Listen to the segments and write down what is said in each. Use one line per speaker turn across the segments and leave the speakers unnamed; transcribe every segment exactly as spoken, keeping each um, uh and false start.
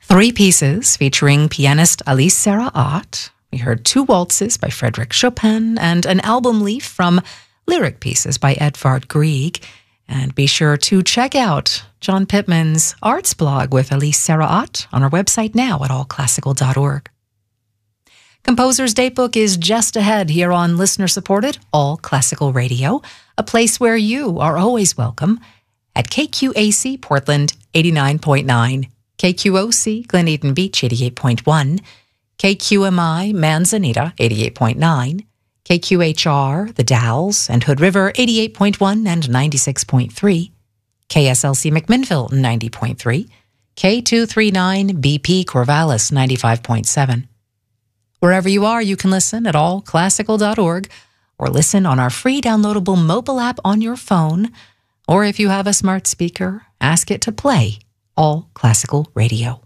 Three pieces featuring pianist Alice Sarah-Ott. We heard two waltzes by Frédéric Chopin and an album leaf from Lyric Pieces by Edvard Grieg. And be sure to check out John Pittman's arts blog with Alice Sarah-Ott on our website now at all classical dot org. Composer's Datebook is just ahead here on listener-supported All Classical Radio, a place where you are always welcome at K Q A C Portland eighty-nine point nine, K Q O C Glen Eden Beach eighty-eight point one, K Q M I Manzanita eighty-eight point nine, K Q H R The Dalles and Hood River eighty-eight point one and ninety-six point three, K S L C McMinnville ninety point three, K two thirty-nine B P Corvallis ninety-five point seven. Wherever you are, you can listen at all classical dot org or listen on our free downloadable mobile app on your phone, or if you have a smart speaker, ask it to play All Classical Radio.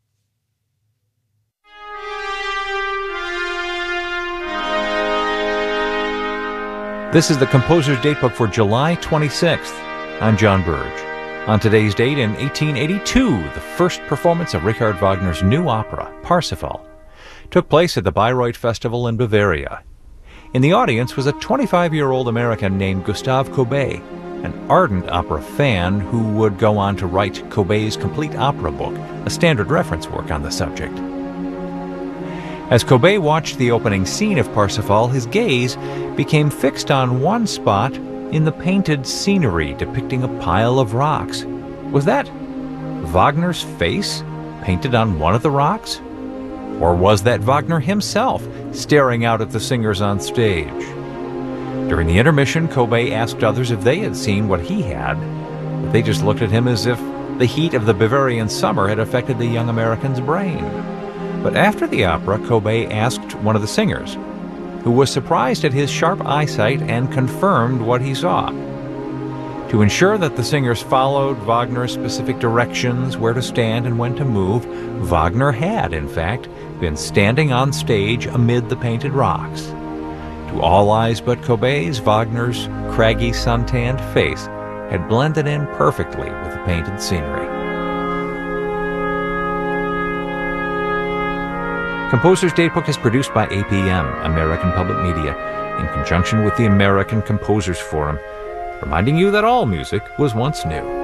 This is the Composer's Datebook for July twenty-sixth. I'm John Burge. On today's date in eighteen eighty-two, the first performance of Richard Wagner's new opera, Parsifal, took place at the Bayreuth Festival in Bavaria. In the audience was a twenty-five-year-old American named Gustave Courbet, an ardent opera fan who would go on to write Courbet's Complete Opera Book, a standard reference work on the subject. As Courbet watched the opening scene of Parsifal, his gaze became fixed on one spot in the painted scenery depicting a pile of rocks. Was that Wagner's face painted on one of the rocks? Or was that Wagner himself staring out at the singers on stage? During the intermission, Courbet asked others if they had seen what he had, but they just looked at him as if the heat of the Bavarian summer had affected the young American's brain. But after the opera, Courbet asked one of the singers, who was surprised at his sharp eyesight and confirmed what he saw. To ensure that the singers followed Wagner's specific directions, where to stand and when to move, Wagner had, in fact, been standing on stage amid the painted rocks. To all eyes but Courbet's, Wagner's craggy, suntanned face had blended in perfectly with the painted scenery. Composer's Datebook is produced by A P M, American Public Media, in conjunction with the American Composers Forum, reminding you that all music was once new.